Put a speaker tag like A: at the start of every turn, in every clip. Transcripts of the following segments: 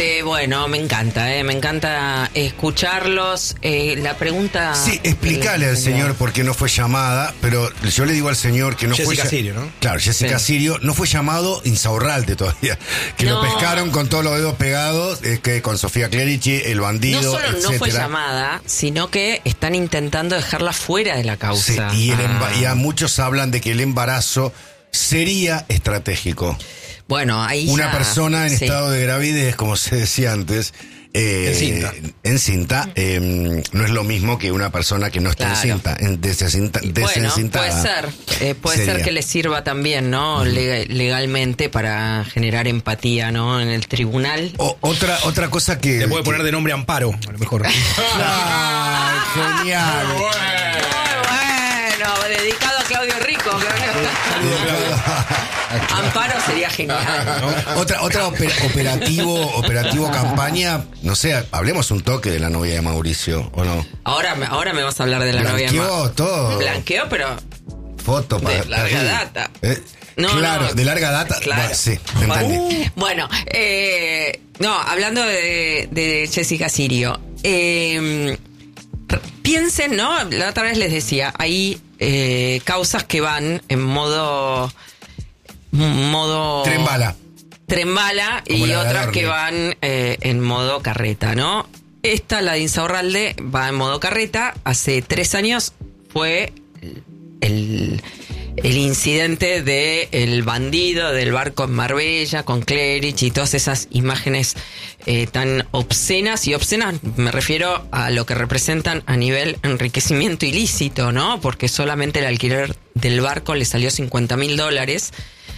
A: Bueno, me encanta escucharlos. La pregunta...
B: Sí, explícale al señor por qué no fue llamada, pero yo le digo al señor que no fue...
C: Jessica Sirio, ¿no?
B: Claro, Jessica Sirio no fue llamado Insaurralde todavía, que lo pescaron con todos los dedos pegados, que con Sofía Clerici, el bandido,
A: no solo
B: etcétera.
A: no fue llamada, sino que están intentando dejarla fuera de la causa.
B: Sí, y a muchos hablan de que el embarazo sería estratégico.
A: Bueno, ahí
B: una persona en estado de gravidez, como se decía antes, encinta, no es lo mismo que una persona que no está encinta, desencintada.
A: Puede ser que le sirva también, ¿no? Legalmente para generar empatía, ¿no? En el tribunal.
B: Otra cosa que...
C: Le puede poner de nombre Amparo, a lo mejor.
B: ¡Ay, genial!
A: Bueno, dedicado a Claudio Rico. Amparo sería genial, ¿no?
B: Otra operativo campaña, no sé, hablemos un toque de la novia de Mauricio, ¿o no?
A: Ahora me vas a hablar de la novia de Mauricio.
B: Blanqueó todo.
A: Blanqueó, pero...
B: Foto
A: de larga data.
B: De larga data.
A: Claro.
B: Bueno, sí, entendí.
A: Bueno, hablando de Jessica Sirio, piensen, ¿no? La otra vez les decía, hay causas que van en modo tren bala y otras que van en modo carreta, ¿no? Esta, la de Insaurralde, va en modo carreta. Hace 3 años fue el incidente del bandido del barco en Marbella con Clerici y todas esas imágenes tan obscenas. Y obscenas me refiero a lo que representan a nivel enriquecimiento ilícito, ¿no? Porque solamente el alquiler del barco le salió $50.000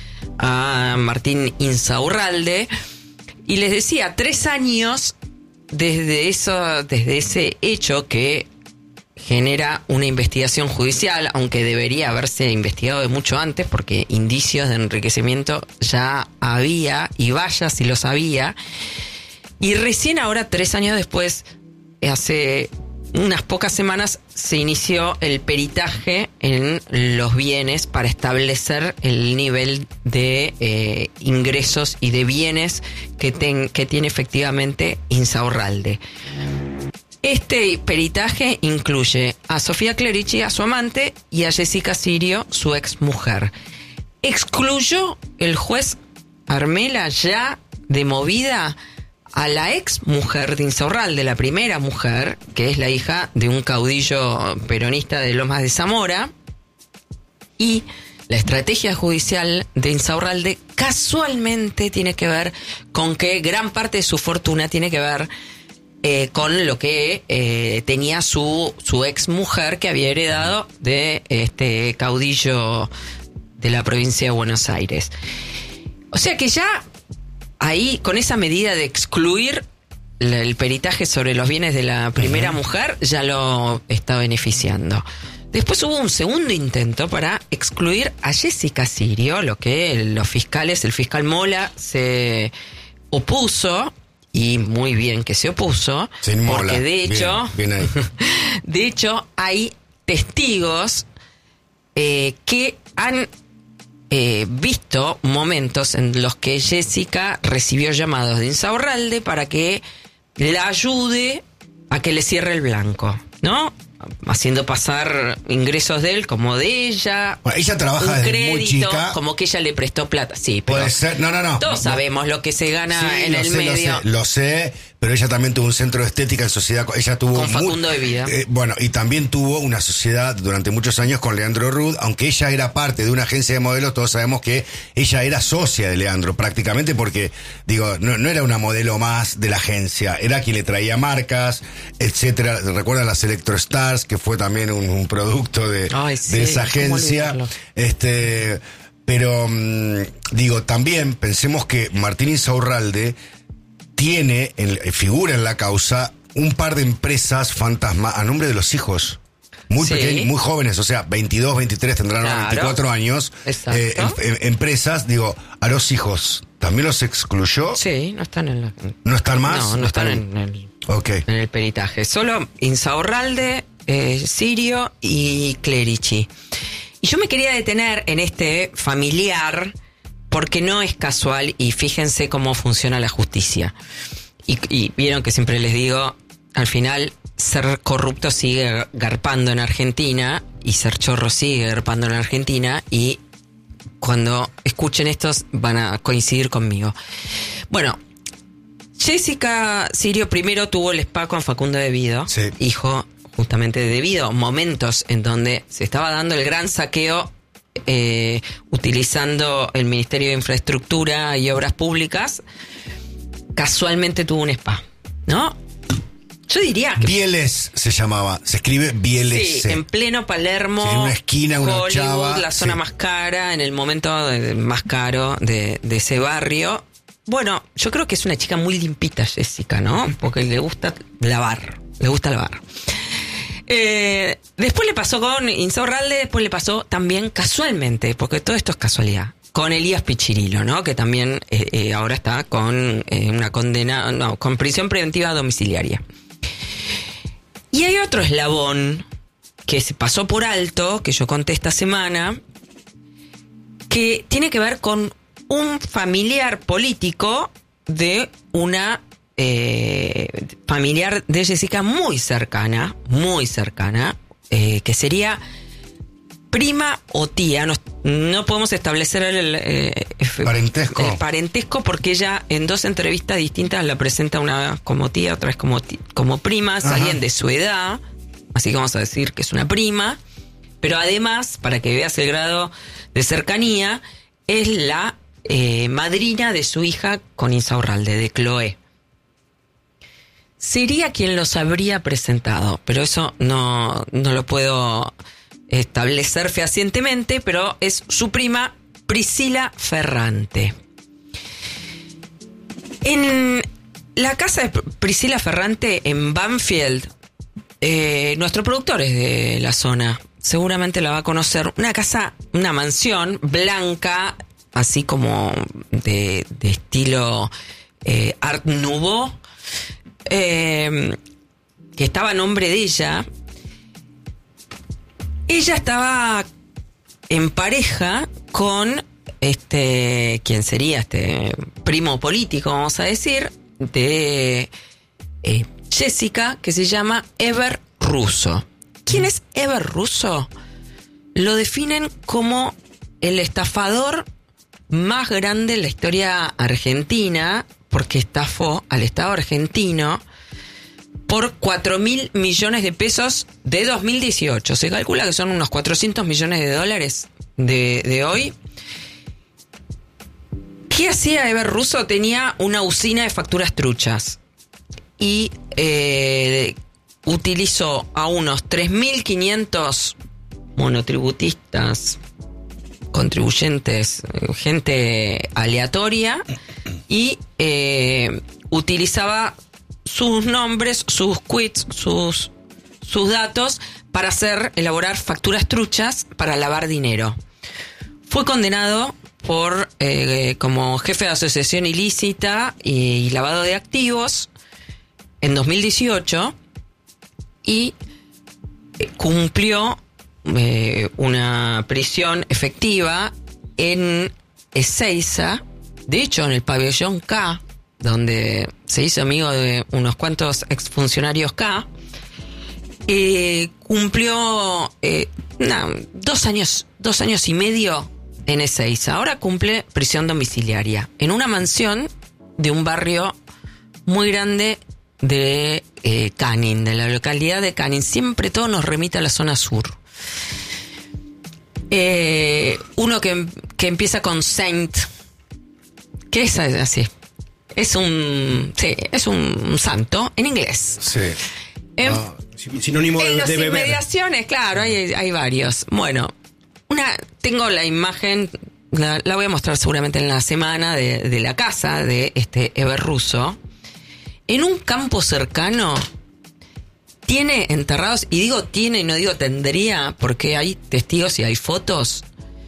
A: a Martín Insaurralde. Y les decía, 3 años desde ese hecho que genera una investigación judicial, aunque debería haberse investigado de mucho antes, porque indicios de enriquecimiento ya había, y vaya si los había. Y recién ahora, 3 años después, hace unas pocas semanas, se inició el peritaje en los bienes para establecer el nivel de ingresos y de bienes que tiene efectivamente Insaurralde. Este peritaje incluye a Sofía Clerici, a su amante, y a Jessica Sirio, su ex mujer. Excluyó el juez Armela ya de movida a la ex mujer de Insaurralde, la primera mujer, que es la hija de un caudillo peronista de Lomas de Zamora. Y la estrategia judicial de Insaurralde casualmente tiene que ver con que gran parte de su fortuna tiene que ver con lo que tenía su ex mujer, que había heredado de este caudillo de la provincia de Buenos Aires. O sea que ya ahí, con esa medida de excluir el peritaje sobre los bienes de la primera mujer, ya lo está beneficiando. Después hubo un segundo intento para excluir a Jessica Sirio, lo que los fiscales, el fiscal Mola se opuso. Y muy bien que se opuso, porque de hecho, bien ahí. De hecho hay testigos que han visto momentos en los que Jessica recibió llamados de Insaurralde para que la ayude a que le cierre el blanco, ¿no? Haciendo pasar ingresos de él como de ella.
B: Bueno, ella trabaja desde
A: crédito,
B: muy chica.
A: Como que ella le prestó plata. Sí, pero
B: puede ser. No.
A: Todos sabemos lo que se gana en el medio.
B: Lo sé, pero ella también tuvo un centro de estética en sociedad. Ella tuvo
A: con Facundo de Vida.
B: Bueno, y también tuvo una sociedad durante muchos años con Leandro Rudd. Aunque ella era parte de una agencia de modelos, todos sabemos que ella era socia de Leandro prácticamente, porque, digo, no era una modelo más de la agencia. Era quien le traía marcas, etcétera. ¿Recuerdan las Electrostars? Que fue también un producto de esa agencia. Pero digo, también pensemos que Martín Insaurralde figura en la causa un par de empresas fantasma a nombre de los hijos. Muy pequeños, muy jóvenes, o sea, 22, 23, tendrán 24 años. Empresas, digo, a los hijos. ¿También los excluyó?
A: Sí, no están en la...
B: ¿No están más?
A: No están en el peritaje. Solo Insaurralde, Sirio y Clerici. Y yo me quería detener en este familiar porque no es casual, y fíjense cómo funciona la justicia. y vieron que siempre les digo, al final ser corrupto sigue garpando en Argentina y ser chorro sigue garpando en Argentina, y cuando escuchen estos van a coincidir conmigo. Bueno, Jessica Sirio primero tuvo el spa con Facundo De Vido, sí, hijo justamente de De Vido, momentos en donde se estaba dando el gran saqueo utilizando el Ministerio de Infraestructura y Obras Públicas. Casualmente tuvo un spa, ¿no? Yo diría que...
B: Bieles se llamaba, se escribe Bieles.
A: Sí, en pleno Palermo,
B: sí, en una esquina, una
A: Hollywood,
B: chava,
A: la zona más cara, en el momento más caro de ese barrio. Bueno, yo creo que es una chica muy limpita, Jessica, ¿no? Porque le gusta lavar. Después le pasó con Insaurralde, después le pasó también casualmente, porque todo esto es casualidad, con Elías Pichirilo, ¿no? Que también ahora está con una condena, no, con prisión preventiva domiciliaria. Y hay otro eslabón que se pasó por alto, que yo conté esta semana, que tiene que ver con un familiar político de una familiar de Jessica muy cercana, que sería prima o tía. No podemos establecer el parentesco porque ella en dos entrevistas distintas la presenta, una como tía, otra vez como prima, es alguien de su edad, así que vamos a decir que es una prima, pero además, para que veas el grado de cercanía, es la madrina de su hija con Insaurralde, de Chloé. Sería quien los habría presentado, pero eso no lo puedo establecer fehacientemente, pero es su prima Priscila Ferrante. En la casa de Priscila Ferrante en Banfield, nuestro productor es de la zona, seguramente la va a conocer. Una casa, una mansión blanca, así como de estilo Art Nouveau, que estaba a nombre de ella. Ella estaba en pareja con quien sería primo político, vamos a decir, de Jessica, que se llama Eber Russo. ¿Quién es Eber Russo? Lo definen como el estafador más grande en la historia argentina, porque estafó al Estado argentino por 4.000 millones de pesos de 2018. Se calcula que son unos 400 millones de dólares de hoy. ¿Qué hacía Eber Russo? Tenía una usina de facturas truchas y utilizó a unos 3.500 monotributistas, contribuyentes, gente aleatoria, y utilizaba sus nombres, sus quits, sus datos para elaborar facturas truchas para lavar dinero. Fue condenado por como jefe de asociación ilícita y lavado de activos en 2018 y cumplió una prisión efectiva en Ezeiza, de hecho en el pabellón K, donde se hizo amigo de unos cuantos exfuncionarios K. Cumplió 2 años y medio en Ezeiza. Ahora cumple prisión domiciliaria en una mansión de un barrio muy grande de Canning, de la localidad de Canning. Siempre todo nos remite a la zona sur. Uno que empieza con Saint, que es así. Es un santo en inglés.
B: Sí.
C: Sinónimo
A: en las
C: beber.
A: Inmediaciones, claro, hay varios. Bueno, tengo la imagen, la voy a mostrar seguramente en la semana, de la casa de Eber Russo. En un campo cercano tiene enterrados, y digo tiene y no digo tendría, porque hay testigos y hay fotos,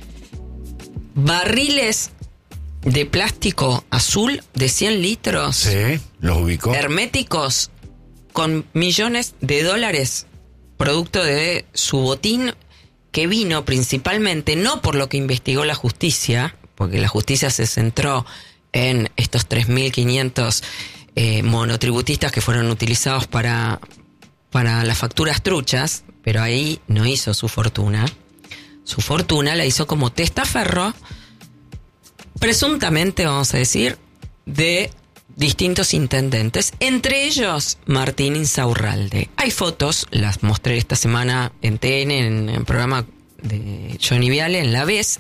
A: barriles de plástico azul de 100 litros.
B: Sí, los ubicó.
A: Herméticos, con millones de dólares, producto de su botín, que vino principalmente, no por lo que investigó la justicia, porque la justicia se centró en estos 3.500 monotributistas que fueron utilizados para las facturas truchas, pero ahí no hizo su fortuna. Su fortuna la hizo como testaferro, presuntamente, vamos a decir, de distintos intendentes, entre ellos Martín Insaurralde. Hay fotos, las mostré esta semana en TN, en el programa de Johnny Viale, en La Vez,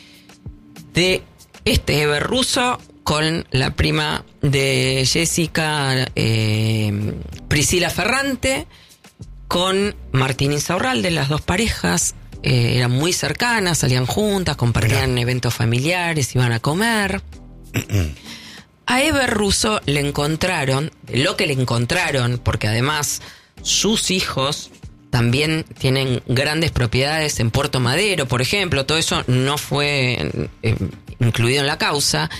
A: de Eber Russo con la prima de Jessica, Priscila Ferrante, con Martín Insaurralde. Las dos parejas eran muy cercanas, salían juntas, compartían eventos familiares, iban a comer. A Eber Russo le encontraron, lo que le encontraron, porque además sus hijos también tienen grandes propiedades en Puerto Madero, por ejemplo, todo eso no fue incluido en la causa,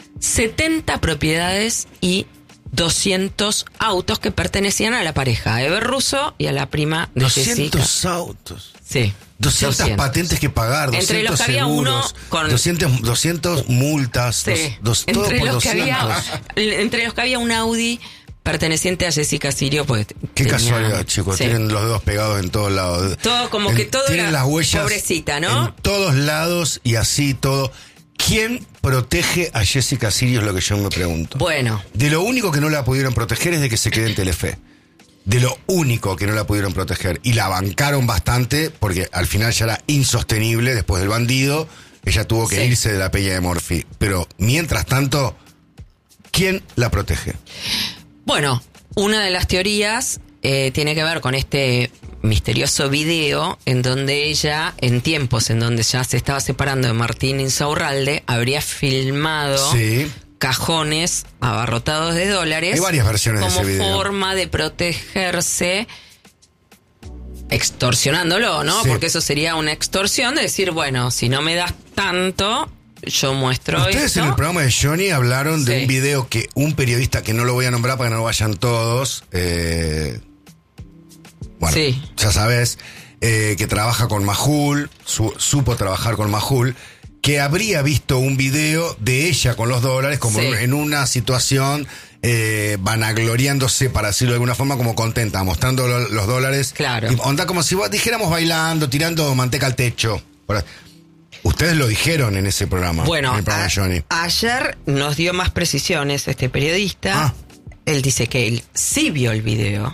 A: 70 propiedades y 200 autos que pertenecían a la pareja, a Eber Russo y a la prima de
B: 200
A: Jessica.
B: 200 autos.
A: Sí.
B: 200 patentes que pagar, 200
A: entre los que había
B: seguros,
A: uno con
B: 200 multas,
A: sí.
B: todo por 200.
A: Entre los que había un Audi perteneciente a Jessica Sirio, pues
B: qué casualidad, chicos,
A: sí.
B: Tienen los dedos pegados en todos lados.
A: Todo como que todo
B: tienen las huellas
A: pobrecita, ¿no?
B: En todos lados y así todo. ¿Quién protege a Jessica Sirio? Es lo que yo me pregunto.
A: Bueno.
B: De lo único que no la pudieron proteger es de que se quede en Telefe. De lo único que no la pudieron proteger. Y la bancaron bastante porque al final ya era insostenible después del bandido. Ella tuvo que irse de la Peña de Morphy. Pero mientras tanto, ¿quién la protege?
A: Bueno, una de las teorías tiene que ver con este misterioso video en donde ella, en tiempos en donde ya se estaba separando de Martín Insaurralde, habría filmado cajones abarrotados de dólares.
B: Hay varias versiones de ese video.
A: Como forma de protegerse, extorsionándolo, ¿no?
B: Sí.
A: Porque eso sería una extorsión de decir, bueno, si no me das tanto, yo muestro
B: Ustedes
A: esto.
B: en el programa de Johnny hablaron de un video que un periodista, que no lo voy a nombrar para que no vayan todos, bueno, ya sabes, que trabaja con Majul, supo trabajar con Majul, que habría visto un video de ella con los dólares como en una situación vanagloriándose, para decirlo de alguna forma, como contenta, mostrando los dólares.
A: Claro.
B: Onda como si dijéramos bailando, tirando manteca al techo. Ustedes lo dijeron en ese programa.
A: Bueno,
B: en el programa de Johnny.
A: Ayer nos dio más precisiones este periodista. Él dice que él sí vio el video.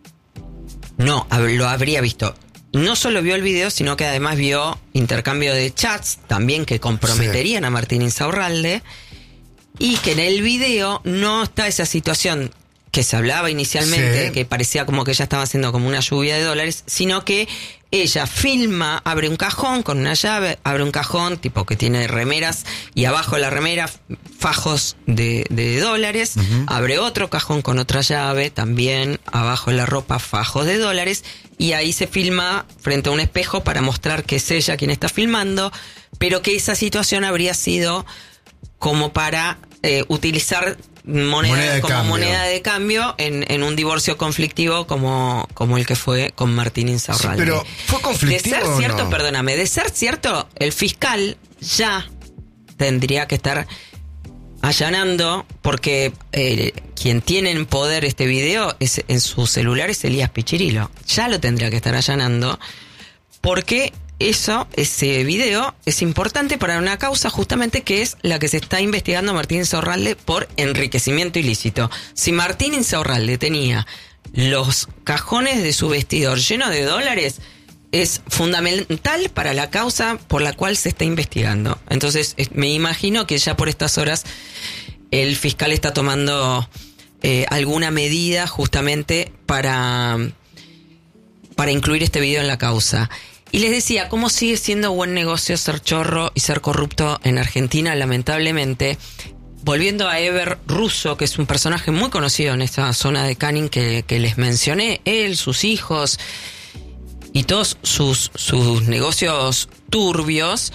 A: No, lo habría visto. No solo vio el video, sino que además vio intercambio de chats también que comprometerían a Martín Insaurralde, y que en el video no está esa situación que se hablaba inicialmente, que parecía como que ella estaba haciendo como una lluvia de dólares, sino que ella filma, abre un cajón con una llave, abre un cajón tipo que tiene remeras y abajo de la remera fajos de dólares, abre otro cajón con otra llave, también abajo de la ropa fajos de dólares, y ahí se filma frente a un espejo para mostrar que es ella quien está filmando, pero que esa situación habría sido como para utilizar moneda de cambio en un divorcio conflictivo como el que fue con Martín Insaurralde.
B: Sí, pero ¿fue conflictivo?
A: De ser cierto,
B: no?
A: Perdóname, de ser cierto, el fiscal ya tendría que estar allanando, porque quien tiene en poder este video en su celular es Elías Pichirilo. Ya lo tendría que estar allanando, porque ese video es importante para una causa justamente que es la que se está investigando a Martín Insaurralde por enriquecimiento ilícito. Si Martín Insaurralde tenía los cajones de su vestidor llenos de dólares, es fundamental para la causa por la cual se está investigando. Entonces, me imagino que ya por estas horas el fiscal está tomando alguna medida justamente para incluir este video en la causa. Y les decía, ¿cómo sigue siendo buen negocio ser chorro y ser corrupto en Argentina? Lamentablemente, volviendo a Eber Russo, que es un personaje muy conocido en esta zona de Canning que les mencioné, él, sus hijos y todos sus negocios turbios,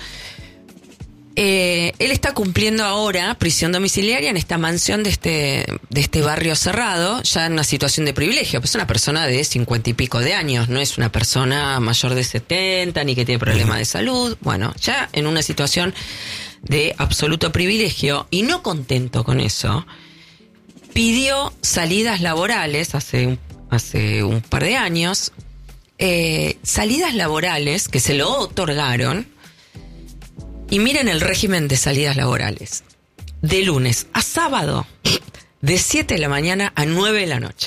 A: él está cumpliendo ahora prisión domiciliaria en esta mansión de este barrio cerrado, ya en una situación de privilegio. Pues es una persona de 50 y pico de años, no es una persona mayor de 70 ni que tiene problemas de salud. Bueno, ya en una situación de absoluto privilegio, y no contento con eso, pidió salidas laborales hace un par de años, salidas laborales que se lo otorgaron. Y miren el régimen de salidas laborales. De lunes a sábado, de 7 de la mañana a 9 de la noche.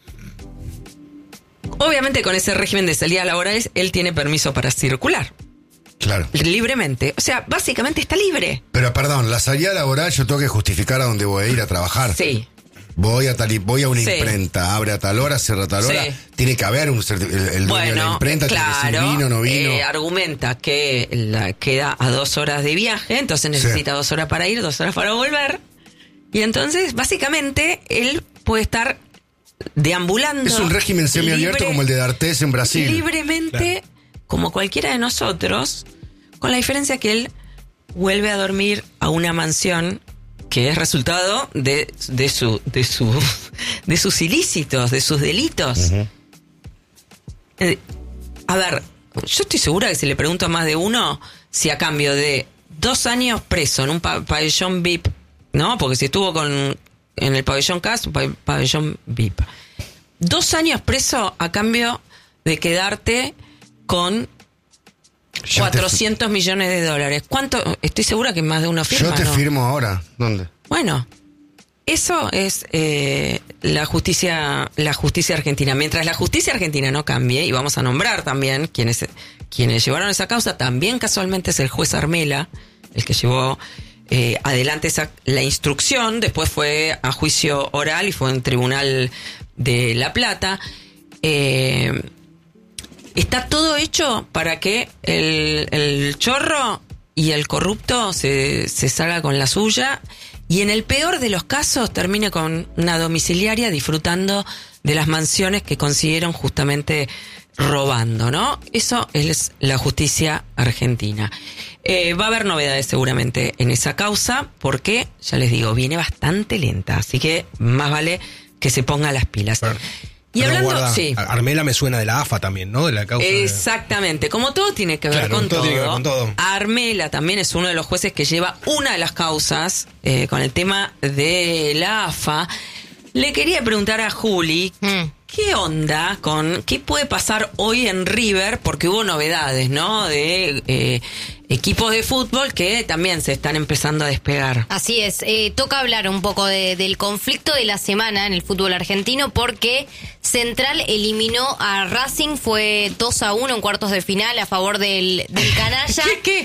A: Obviamente con ese régimen de salidas laborales, él tiene permiso para circular.
B: Claro.
A: Libremente. O sea, básicamente está libre.
B: Pero perdón, la salida laboral yo tengo que justificar a dónde voy a ir a trabajar.
A: Sí.
B: Voy a una imprenta, abre a tal hora, cierra a tal hora. Tiene que haber el dueño de la imprenta,
A: claro,
B: tiene que decir vino, no vino.
A: Argumenta que queda a 2 horas de viaje, entonces necesita 2 horas para ir, 2 horas para volver. Y entonces, básicamente, él puede estar deambulando.
B: Es un régimen semiabierto como el de D'Artés en Brasil.
A: Libremente, como cualquiera de nosotros, con la diferencia que él vuelve a dormir a una mansión que es resultado de sus ilícitos, de sus delitos.
B: Uh-huh.
A: A ver, yo estoy segura que si le pregunto a más de uno, si a cambio de 2 años preso en un pabellón VIP, ¿no? Porque si estuvo en el pabellón CAS, pabellón VIP. 2 años preso a cambio de quedarte con 400 millones de dólares. ¿Cuánto? Estoy segura que más de uno firma.
B: Yo te
A: ¿no?
B: firmo ahora. ¿Dónde?
A: Bueno, eso es la justicia argentina. Mientras la justicia argentina no cambie, y vamos a nombrar también quienes llevaron esa causa, también casualmente es el juez Armela, el que llevó adelante la instrucción, después fue a juicio oral y fue en Tribunal de La Plata. Está todo hecho para que el chorro y el corrupto se salga con la suya y en el peor de los casos termine con una domiciliaria disfrutando de las mansiones que consiguieron justamente robando, ¿no? Eso es la justicia argentina. Va a haber novedades seguramente en esa causa porque, ya les digo, viene bastante lenta, así que más vale que se ponga las pilas. Y hablando,
C: guarda,
A: sí.
C: Armela me suena de la AFA también, ¿no? De la causa.
A: Exactamente. Como todo tiene que ver, con,
C: tiene que ver con todo.
A: Armela también es uno de los jueces que lleva una de las causas con el tema de la AFA. Le quería preguntar a Juli, ¿qué onda con qué puede pasar hoy en River? Porque hubo novedades, ¿no? De equipos de fútbol que también se están empezando a despegar.
D: Así es, toca hablar un poco del conflicto de la semana en el fútbol argentino porque Central eliminó a Racing, fue 2-1 en cuartos de final a favor del Canalla.
A: ¿Qué?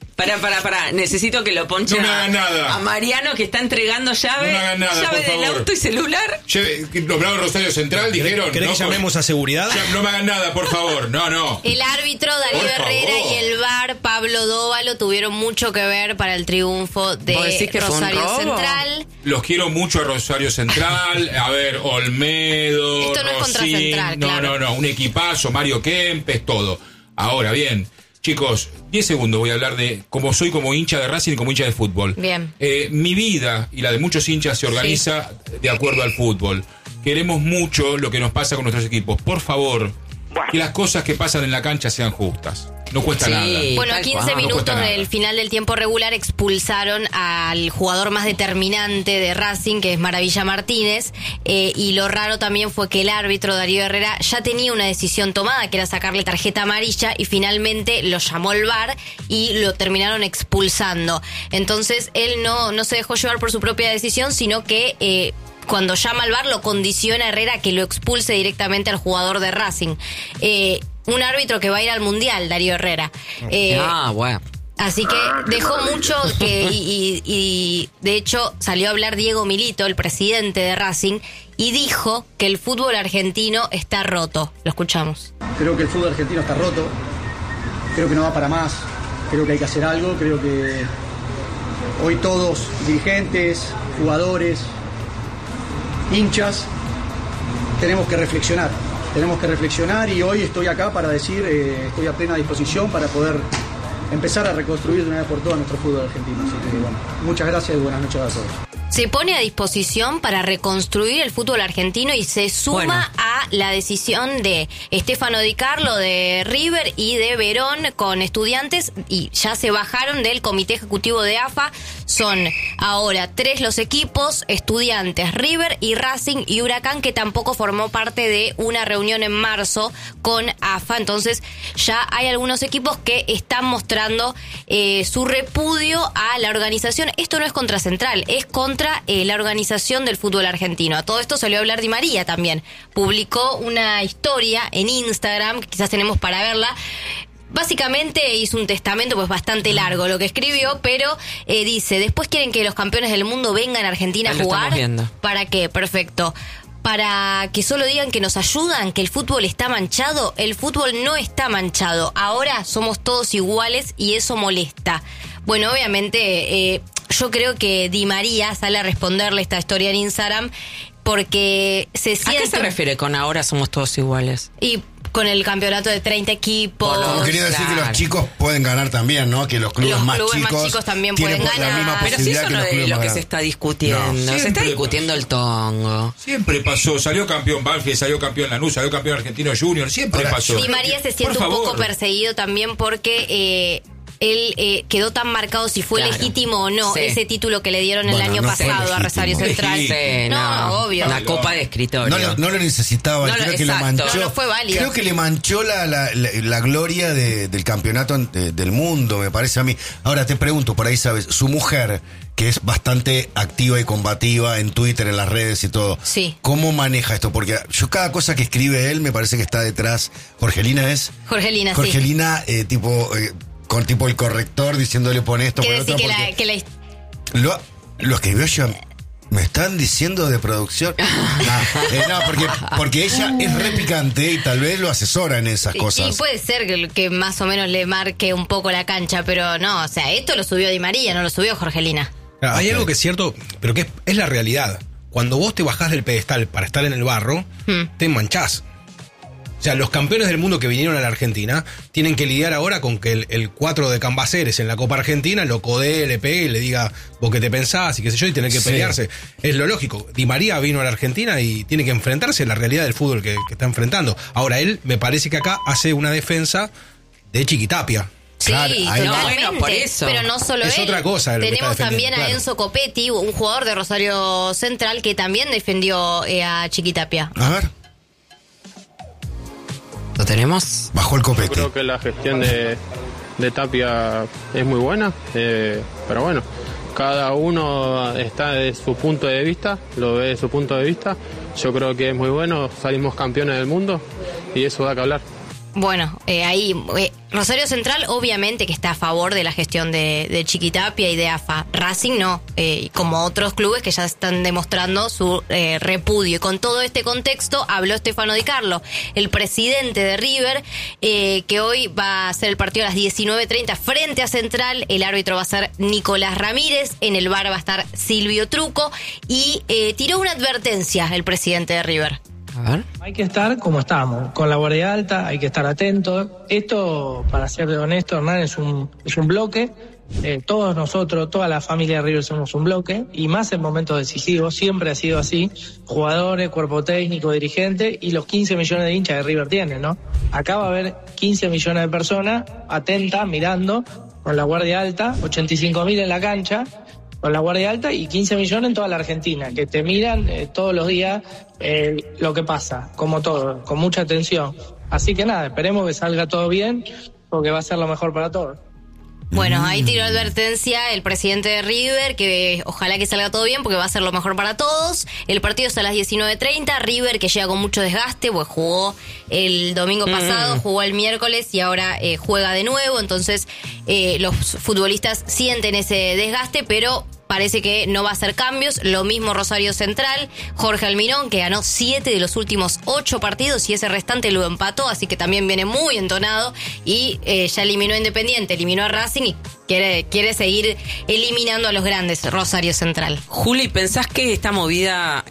A: Pará, necesito que lo ponchen a Mariano que está entregando llave,
E: no me hagan nada,
A: llave
E: por
A: del
E: favor.
A: auto y celular.
E: Los Bravos Rosario Central dijeron.
C: ¿Querés que llamemos a seguridad?
E: No me hagan nada, por favor. No.
D: El árbitro Darío Herrera y el VAR Pablo Dóvalo tuvieron mucho que ver para el triunfo de Rosario Central.
E: Los quiero mucho a Rosario Central. A ver, Olmedo.
D: Esto no es contra Central, claro.
E: No. Un equipazo, Mario Kempes, todo. Ahora, bien. Chicos, 10 segundos voy a hablar de cómo soy como hincha de Racing y como hincha de fútbol.
D: Bien.
E: Mi vida y la de muchos hinchas se organiza de acuerdo al fútbol. Queremos mucho lo que nos pasa con nuestros equipos. Por favor, que las cosas que pasan en la cancha sean justas. No cuesta nada.
D: Bueno, a 15 minutos del final del tiempo regular expulsaron al jugador más determinante de Racing, que es Maravilla Martínez, y lo raro también fue que el árbitro Darío Herrera ya tenía una decisión tomada, que era sacarle tarjeta amarilla, y finalmente lo llamó el VAR y lo terminaron expulsando. Entonces él no se dejó llevar por su propia decisión, sino que cuando llama al VAR lo condiciona a Herrera que lo expulse directamente al jugador de Racing. Un árbitro que va a ir al Mundial, Darío Herrera.
A: Bueno.
D: Así que dejó mucho y de hecho salió a hablar Diego Milito, el presidente de Racing, y dijo que el fútbol argentino está roto. Lo escuchamos.
F: Creo que el fútbol argentino está roto, creo que no va para más, creo que hay que hacer algo, creo que hoy todos, dirigentes, jugadores, hinchas, tenemos que reflexionar y hoy estoy acá para decir, estoy a plena disposición para poder empezar a reconstruir de una vez por todas nuestro fútbol argentino. Así que bueno, muchas gracias y buenas noches a todos.
D: Se pone a disposición para reconstruir el fútbol argentino y se suma a la decisión de Stefano Di Carlo de River y de Verón con Estudiantes, y ya se bajaron del comité ejecutivo de AFA Son ahora 3 los equipos: Estudiantes, River y Racing y Huracán, que tampoco formó parte de una reunión en marzo con AFA. Entonces ya hay algunos equipos que están mostrando su repudio a la organización. Esto no es contra Central, es contra la organización del fútbol argentino. A todo esto salió a hablar Di María también. Publicó una historia en Instagram, que quizás tenemos para verla. Básicamente hizo un testamento pues bastante largo lo que escribió, pero dice: después quieren que los campeones del mundo vengan a Argentina a jugar. ¿Para qué? Perfecto. Para que solo digan que nos ayudan, que el fútbol está manchado. El fútbol no está manchado. Ahora somos todos iguales y eso molesta. Bueno, obviamente yo creo que Di María sale a responderle esta historia en Instagram porque se siente...
A: ¿A qué se refiere con ahora somos todos iguales?
D: Y con el campeonato de 30 equipos.
B: Como quería decir que los chicos pueden ganar también, ¿no? Que los clubes más chicos
D: también pueden ganar.
B: La misma
A: pero si eso
B: que
A: no
B: los clubes
A: es lo que
B: más
A: se está discutiendo.
E: No,
A: se está discutiendo el tongo.
E: Siempre pasó. Salió campeón Banfield, salió campeón Lanús, salió campeón Argentino Junior. Siempre pasó.
D: Di María se siente un poco perseguido también porque... él quedó tan marcado si fue legítimo o no ese título que le dieron el año pasado a Rosario Central. Obvio.
A: Una copa de escritorio.
B: No lo necesitaba. Creo que lo manchó.
D: No fue válido.
B: Creo que le manchó la gloria del campeonato del mundo, me parece a mí. Ahora te pregunto, por ahí sabes, su mujer, que es bastante activa y combativa en Twitter, en las redes y todo.
D: Sí.
B: ¿Cómo maneja esto? Porque yo cada cosa que escribe él me parece que está detrás. ¿Jorgelina es?
D: Jorgelina,
B: con tipo el corrector diciéndole pon esto, pon otro. Lo escribió yo. ¿Me están diciendo de producción? Porque ella es re picante y tal vez lo asesora en esas cosas.
D: Y puede ser que más o menos le marque un poco la cancha, pero no, o sea, esto lo subió Di María, no lo subió Jorgelina.
C: Claro, hay algo que es cierto, pero que es la realidad. Cuando vos te bajás del pedestal para estar en el barro, te manchás. O sea, los campeones del mundo que vinieron a la Argentina tienen que lidiar ahora con que el 4 de Cambaceres en la Copa Argentina lo codee, le pegue y le diga vos qué te pensás y qué sé yo, y tener que pelearse. Es lo lógico. Di María vino a la Argentina y tiene que enfrentarse a la realidad del fútbol que está enfrentando. Ahora, él me parece que acá hace una defensa de Chiquitapia.
D: Sí, totalmente,
A: por eso.
D: Pero no solo
C: es
D: él.
C: Otra cosa
D: tenemos también a Enzo Copetti, un jugador de Rosario Central, que también defendió a Chiquitapia.
B: A ver.
A: ¿Lo tenemos?
B: Bajó el Copetti.
G: Creo que la gestión de Tapia es muy buena, pero bueno, cada uno está de su punto de vista, lo ve de su punto de vista. Yo creo que es muy bueno, salimos campeones del mundo y eso da que hablar.
D: Bueno, ahí Rosario Central obviamente que está a favor de la gestión de Chiquitapia y de AFA. Racing no, como otros clubes que ya están demostrando su repudio. Y con todo este contexto habló Stefano Di Carlo, el presidente de River, que hoy va a hacer el partido a las 19:30 frente a Central. El árbitro va a ser Nicolás Ramírez, en el VAR va a estar Silvio Truco y tiró una advertencia el presidente de River.
A: A ver.
H: Hay que estar como estamos, con la guardia alta, hay que estar atentos. Esto, para ser honesto, Hernán, es un bloque. Todos nosotros, toda la familia de River somos un bloque, y más en momentos decisivos, siempre ha sido así. Jugadores, cuerpo técnico, dirigente y los 15 millones de hinchas que River tiene, ¿no? Acá va a haber 15 millones de personas atentas, mirando, con la guardia alta, 85.000 en la cancha, con la guardia alta y 15 millones en toda la Argentina, que te miran todos los días lo que pasa, como todo, con mucha atención. Así que nada, esperemos que salga todo bien, porque va a ser lo mejor para todos.
D: Bueno, ahí tiró advertencia el presidente de River, que ojalá que salga todo bien porque va a ser lo mejor para todos. El partido es a las 19:30, River que llega con mucho desgaste, pues jugó el domingo pasado, jugó el miércoles y ahora juega de nuevo, entonces los futbolistas sienten ese desgaste, pero parece que no va a hacer cambios. Lo mismo Rosario Central, Jorge Almirón, que ganó 7 de los últimos 8 partidos y ese restante lo empató, así que también viene muy entonado y ya eliminó a Independiente, eliminó a Racing y quiere seguir eliminando a los grandes, Rosario Central.
A: Juli, ¿pensás que esta movida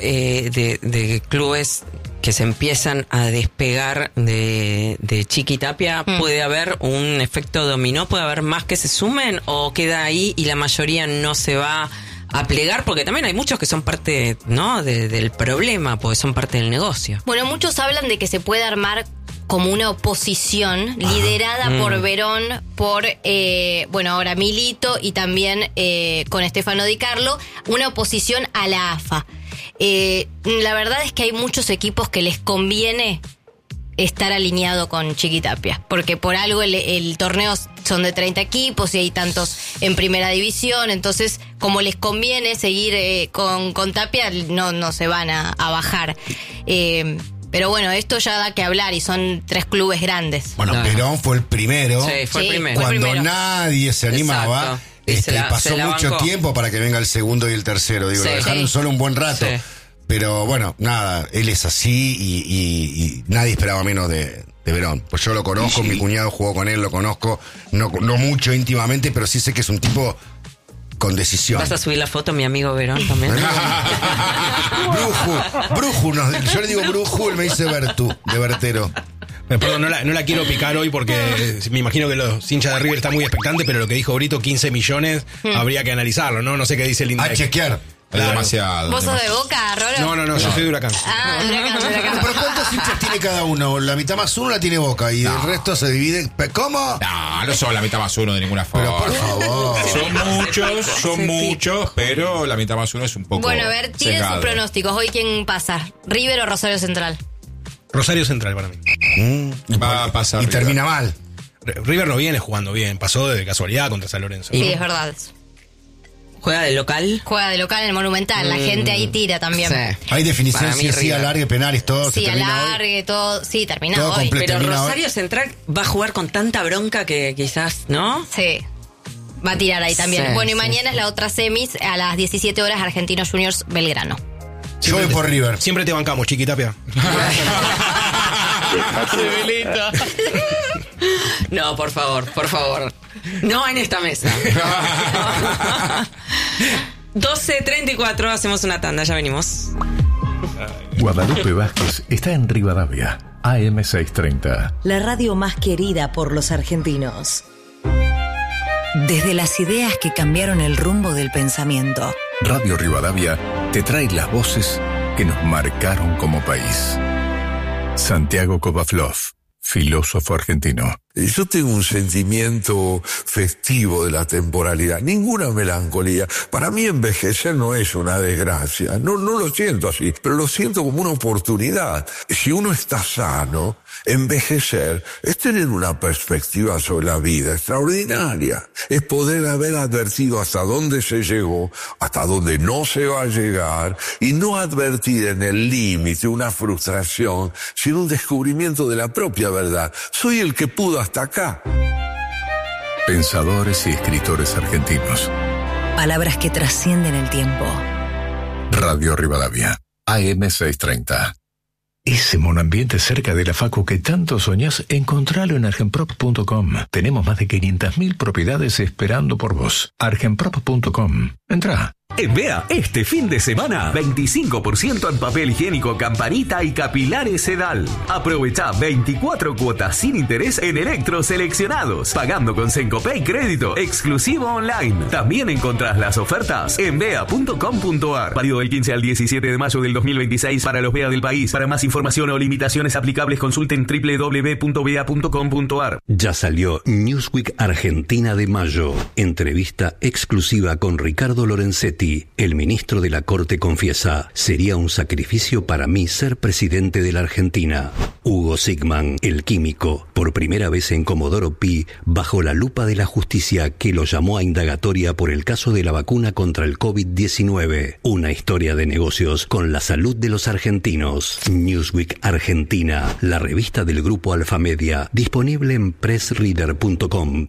A: de clubes que se empiezan a despegar de Chiquitapia, puede haber un efecto dominó, puede haber más que se sumen o queda ahí y la mayoría no se va a plegar? Porque también hay muchos que son parte, ¿no?, del problema, porque son parte del negocio.
D: Bueno, muchos hablan de que se puede armar como una oposición liderada por Verón, por, ahora Milito y también con Stefano Di Carlo, una oposición a la AFA. La verdad es que hay muchos equipos que les conviene estar alineado con Chiquitapia, porque por algo el torneo son de 30 equipos y hay tantos en primera división, entonces como les conviene seguir con Tapia, no se van a bajar. Pero bueno, esto ya da que hablar y son 3 clubes grandes.
B: Bueno, Verón fue el primero.
A: Sí, fue el primero.
B: Cuando nadie se animaba. Pasó mucho tiempo para que venga el segundo y el tercero. Digo, lo dejaron solo un buen rato. Sí. Pero bueno, nada, él es así y nadie esperaba menos de Verón. Pues yo lo conozco, mi cuñado jugó con él, lo conozco. No mucho íntimamente, pero sí sé que es un tipo con decisión.
A: ¿Vas a subir la foto, mi amigo Verón, también?
B: Bruju, yo le digo Bruju, él me dice Bertu, de Bertero.
C: Perdón, no la quiero picar hoy porque me imagino que los hinchas de River están muy expectantes, pero lo que dijo Brito, 15 millones, habría que analizarlo, ¿no? No sé qué dice el Index.
B: A chequear.
E: Claro. Demasiado.
D: ¿Vos sos de Boca, Rolo?
C: No, yo soy de Huracán.
D: Huracán.
B: ¿Pero cuántos hinchas tiene cada uno? La mitad más uno la tiene Boca y el resto se divide. ¿Cómo?
E: No son la mitad más uno de ninguna forma.
B: Pero por favor.
E: Son muchos, pero la mitad más uno es un poco.
D: Bueno, a ver, tiren sus pronósticos. ¿Hoy quién pasa? ¿River o Rosario Central?
C: Rosario Central para mí.
E: Va a pasar.
B: Y termina mal.
C: River no viene jugando bien, pasó de casualidad contra San Lorenzo.
D: Sí, es verdad.
A: ¿Juega de local?
D: Juega de local en el Monumental, la gente ahí tira también.
B: Sí. Hay definición, sí, alargue, penales, todo.
D: Sí, alargue, todo. Sí, termina hoy.
A: Pero Rosario Central va a jugar con tanta bronca que quizás, ¿no?
D: Sí. Va a tirar ahí también.
A: Sí,
D: bueno, y mañana es la otra semis a las 17 horas, Argentinos Juniors Belgrano.
B: Yo voy por River.
C: Siempre te bancamos, Chiquitapia.
A: No, por favor. No en esta mesa. 12:34, hacemos una tanda, ya venimos.
I: Guadalupe Vázquez está en Rivadavia, AM630.
J: La radio más querida por los argentinos. Desde las ideas que cambiaron el rumbo del pensamiento.
I: Radio Rivadavia te trae las voces que nos marcaron como país. Santiago Kovaflov, filósofo argentino.
K: Yo tengo un sentimiento festivo de la temporalidad, ninguna melancolía. Para mí envejecer no es una desgracia, no lo siento así, pero lo siento como una oportunidad. Si uno está sano, envejecer es tener una perspectiva sobre la vida extraordinaria. Es poder haber advertido hasta dónde se llegó, hasta dónde no se va a llegar, y no advertir en el límite una frustración, sino un descubrimiento de la propia verdad. Soy el que pudo hasta acá.
I: Pensadores y escritores argentinos.
J: Palabras que trascienden el tiempo.
I: Radio Rivadavia, AM630. Ese monoambiente cerca de la facu que tanto soñás, encontralo en argenprop.com. Tenemos más de 500.000 propiedades esperando por vos. argenprop.com. Entrá.
L: En Bea, este fin de semana, 25% en papel higiénico Campanita y capilares Sedal. Aprovecha 24 cuotas sin interés en electros seleccionados, pagando con Sencopay crédito, exclusivo online. También encontrás las ofertas en bea.com.ar. Válido del 15 al 17 de mayo del 2026 para los Bea del país. Para más información o limitaciones aplicables, consulten www.bea.com.ar.
M: Ya salió Newsweek Argentina de mayo. Entrevista exclusiva con Ricardo Lorenzetti. El ministro de la Corte confiesa: sería un sacrificio para mí ser presidente de la Argentina. Hugo Sigman, el químico, por primera vez en Comodoro Pi, bajo la lupa de la justicia que lo llamó a indagatoria por el caso de la vacuna contra el COVID-19. Una historia de negocios con la salud de los argentinos. Newsweek Argentina, la revista del grupo Alfamedia, disponible en pressreader.com.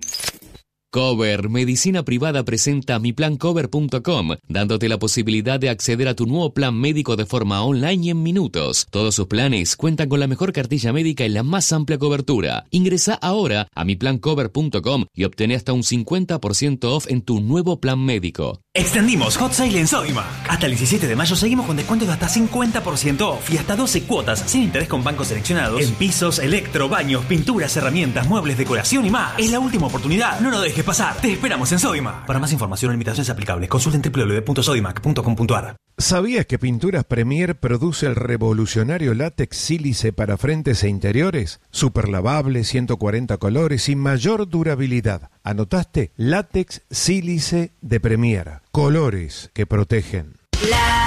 N: Cover Medicina Privada presenta miplancover.com, dándote la posibilidad de acceder a tu nuevo plan médico de forma online y en minutos. Todos sus planes cuentan con la mejor cartilla médica y la más amplia cobertura. Ingresa ahora a miplancover.com y obtén hasta un 50% off en tu nuevo plan médico.
O: Extendimos Hot Sale en Sodimac. Hasta el 17 de mayo seguimos con descuentos de hasta 50% off y hasta 12 cuotas sin interés con bancos seleccionados en pisos, electro, baños, pinturas, herramientas, muebles, decoración y más. Es la última oportunidad, no lo dejes pasar. Te esperamos en Sodimac. Para más información o limitaciones aplicables, consulten www.sodimac.com.ar.
P: ¿Sabías que Pinturas Premier produce el revolucionario látex sílice para frentes e interiores? Super lavable, 140 colores y mayor durabilidad. ¿Anotaste? Látex sílice de Premier. Colores que protegen.